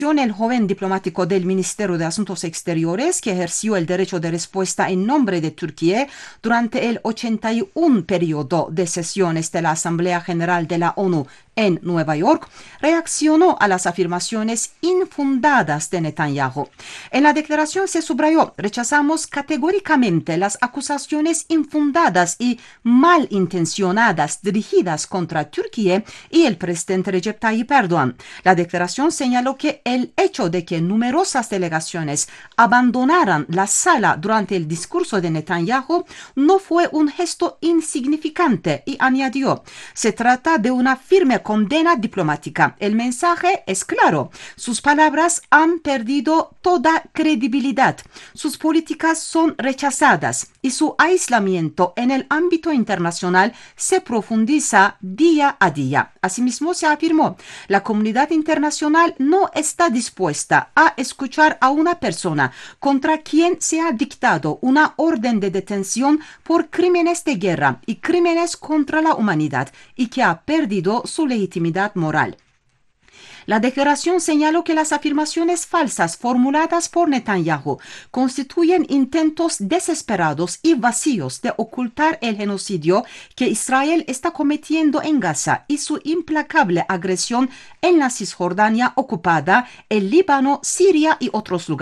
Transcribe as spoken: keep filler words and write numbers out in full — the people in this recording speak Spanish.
El joven diplomático del Ministerio de Asuntos Exteriores que ejerció el derecho de respuesta en nombre de Turquía durante el ochenta y uno periodo de sesiones de la Asamblea General de la ONU en Nueva York, reaccionó a las afirmaciones infundadas de Netanyahu. En la declaración se subrayó: rechazamos categóricamente las acusaciones infundadas y malintencionadas dirigidas contra Turquía y el presidente Recep Tayyip Erdogan. La declaración señaló que el hecho de que numerosas delegaciones abandonaran la sala durante el discurso de Netanyahu no fue un gesto insignificante y añadió: se trata de una firme condena diplomática. El mensaje es claro. Sus palabras han perdido toda credibilidad. Sus políticas son rechazadas y su aislamiento en el ámbito internacional se profundiza día a día. Asimismo, se afirmó: la comunidad internacional no está dispuesta a escuchar a una persona contra quien se ha dictado una orden de detención por crímenes de guerra y crímenes contra la humanidad y que ha perdido su legitimidad moral. La declaración señaló que las afirmaciones falsas formuladas por Netanyahu constituyen intentos desesperados y vacíos de ocultar el genocidio que Israel está cometiendo en Gaza y su implacable agresión en la Cisjordania ocupada, el Líbano, Siria y otros lugares.